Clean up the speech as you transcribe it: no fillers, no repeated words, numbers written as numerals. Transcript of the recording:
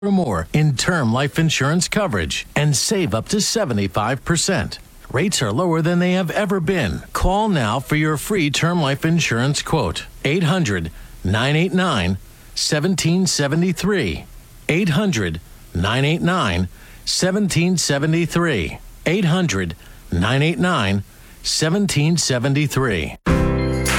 or more in term life insurance coverage and save up to 75%. Rates are lower than they have ever been. Call now for your free term life insurance quote. 800-989-1773. 800-989-1773. 800-989-1773.